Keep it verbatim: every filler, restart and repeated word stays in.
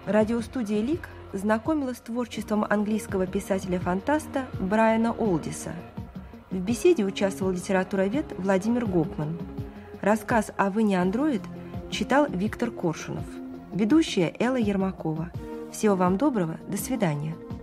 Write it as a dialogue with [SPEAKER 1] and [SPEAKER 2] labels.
[SPEAKER 1] Радиостудия «Лик» знакомилась с творчеством английского писателя-фантаста Брайана Олдиса. В беседе участвовал литературовед Владимир Гопман. Рассказ «А вы не андроид» читал Виктор Коршунов. Ведущая Элла Ермакова. Всего вам доброго, до свидания.